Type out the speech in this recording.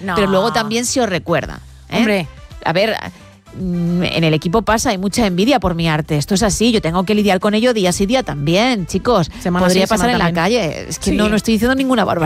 No. pero luego también se os recuerda. Hombre. A ver, en el equipo pasa, hay mucha envidia por mi arte. Esto es así, yo tengo que lidiar con ello día sí día también, chicos. Semana Podría sí, pasar semana en la también. calle. Es que Sí. no estoy diciendo ninguna barbaridad.